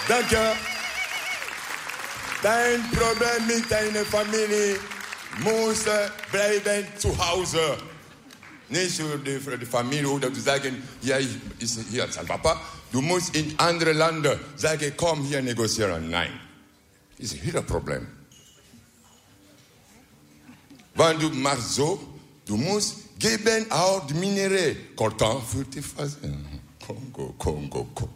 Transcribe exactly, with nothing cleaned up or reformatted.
Danke. Dein Problem mit deiner Familie muss bleiben zu Hause. Nicht für die, für die Familie oder zu sagen, ja, ich ist hier als Papa. Du musst in andere Länder sagen, komm hier negozieren. Nein. Das ist ihr Problem. Wenn du machst so, du musst geben auch die Minerais. Coltan für die Phase. Kongo, Kongo, Kongo.